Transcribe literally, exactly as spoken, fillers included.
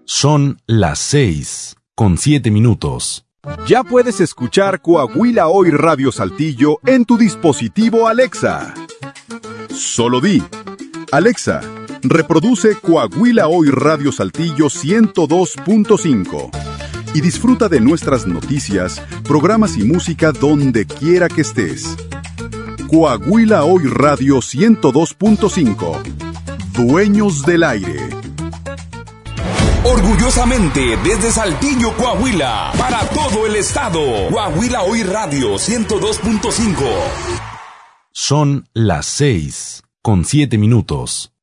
Son las seis, con siete minutos. Ya puedes escuchar Coahuila Hoy Radio Saltillo en tu dispositivo Alexa. Solo di, Alexa, reproduce Coahuila Hoy Radio Saltillo ciento dos punto cinco y disfruta de nuestras noticias, programas y música donde quiera que estés. Coahuila Hoy Radio ciento dos punto cinco. Dueños del aire. Orgullosamente desde Saltillo, Coahuila, para todo el estado. Coahuila Hoy Radio ciento dos punto cinco. Son las seis, con siete minutos.